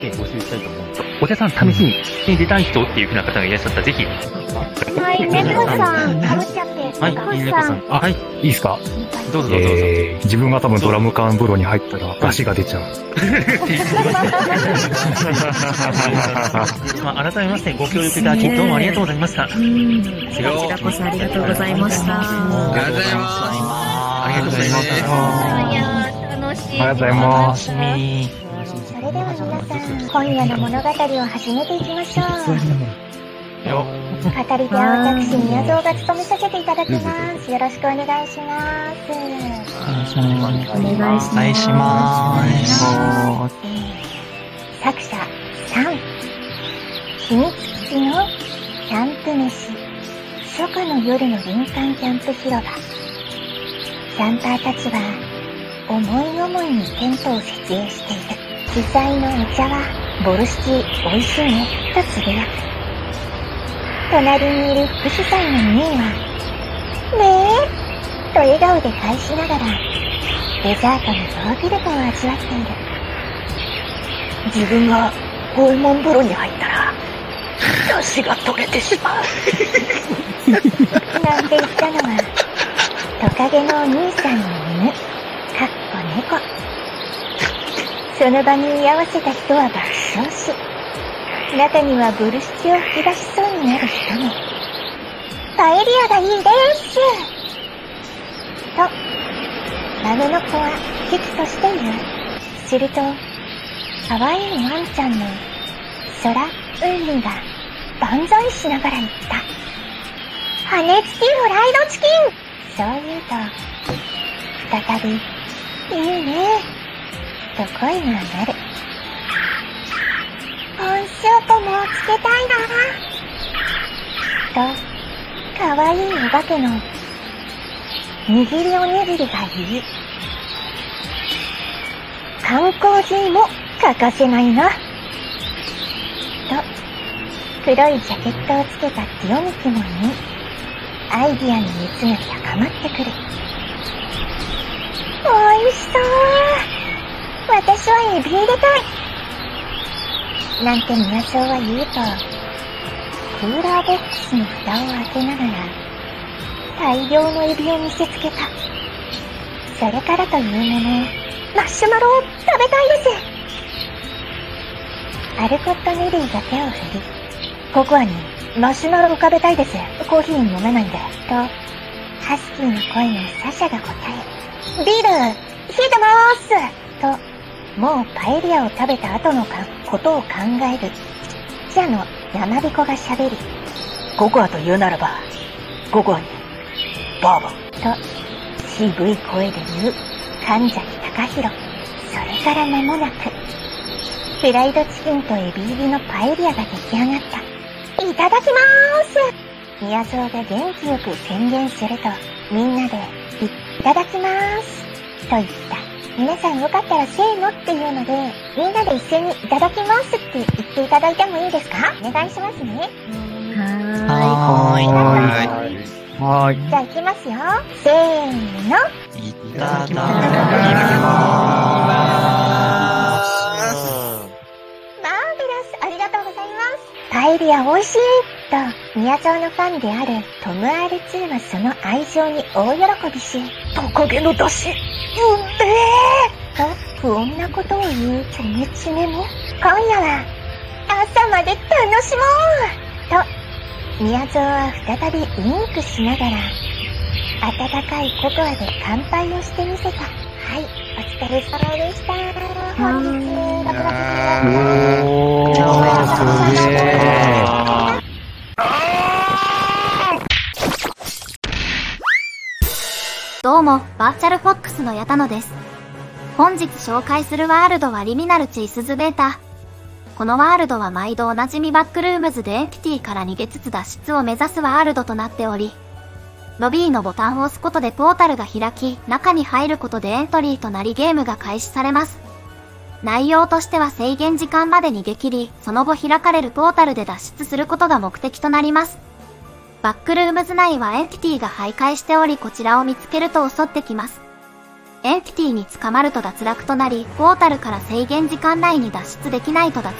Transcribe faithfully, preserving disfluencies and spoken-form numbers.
募集したいと思うんです。お茶さん、試しに出たい人っていう風な方がいらっしゃったら、ぜひ。 はい、猫さん、かぶっちゃって。 はい、猫さん。 あ、はい。いいですか？ どうぞどうぞどうぞ。 えー、自分が多分ドラム缶風呂に入ったら、足が出ちゃう。 まあ、改めましてご協力いただき、どうもありがとうございました。こちらこそありがとうございました。 ありがとうございます。 ありがとうございます。 いやー、楽しい。 ありがとうございます。 それでは皆さん、今夜の物語を始めていきましょう。 よ語り手は私、宮蔵が務めさせていただきます。よろしくお願いします。 お願いします。 お願いします。 作者さん、秘密基地のキャンプ飯、初夏の夜の林間キャンプ広場。キャンパーたちは思い思いにテントを設営している。主催のお茶はボルシチ美味しいねとつぶやく。隣にいる副主催のミーはねえと笑顔で返しながらデザートのヨーグルトを味わっている。 自分がホルモン風呂に入ったら出汁が取れてしまうなんて言ったのはトカゲのお兄さんの犬、かっこ猫。その場に居合わせた人は爆笑し、中にはボルシチを吹き出しそうになる人も。パエリアがいいですと豆の子は喜々としている。すると可愛いワンちゃんの空うんりが万歳しながら言った。羽根付きフライドチキン。そう言うと再びいいねと声が上がる。ポンスープもつけたいなとかわいいお化けの握りおにぎりが言い、缶コーヒーも欠かせないなと黒いジャケットをつけたティオミキも言い、アイディアの熱が高まってくる。おいしそう。私はエビ入れたいなんて宮蔵は言うと、クーラーボックスの蓋を開けながら大量のエビを見せつけた。それからというもの、マシュマロを食べたいです。アルコット・ネリーが手を振り、ココアにマシュマロを食べたいです。コーヒー飲めないんでとハスキーの声のサシャが答え、ビール冷えてまーすともうパエリアを食べた後のかことを考える記者の山彦がしゃべり、 ココアと言うならばココアにバーボンと渋い声で言う神崎隆弘。それから間もなくフライドチキンとエビ入りのパエリアが出来上がった。いただきまーす。宮蔵が元気よく宣言すると、みんなでいただきまーすと言った。皆さんよかったらせーのっていうので、みんなで一斉にいただきますって言っていただいてもいいですか？お願いしますね。 はーい。 はーい。はーい。 じゃあ行きますよ。せーの。 いただきまーす。 マーベラス、ありがとうございます。パエリア美味しいと、宮蔵のファンであるトム アールツー はその愛情に大喜びし、 トカゲの出汁うんめと不穏なことを言うチョメチメも、今夜は朝まで楽しもうと、宮蔵は再びウインクしながら、温かいココアで乾杯をしてみせた。はい、お疲れ様でした。本日、ろくがつじゅうおー、すげー。 どうも、バーチャルフォックスの矢田野です。本日紹介するワールドはリミナルチースズベータ。このワールドは毎度おなじみバックルームズでエンティティから逃げつつ脱出を目指すワールドとなっており、ロビーのボタンを押すことでポータルが開き、中に入ることでエントリーとなりゲームが開始されます。内容としては制限時間まで逃げ切り、その後開かれるポータルで脱出することが目的となります。バックルームズ内はエンティティが徘徊しており、こちらを見つけると襲ってきます。 エンプティに捕まると脱落となり、ポータルから制限時間内に脱出できないと脱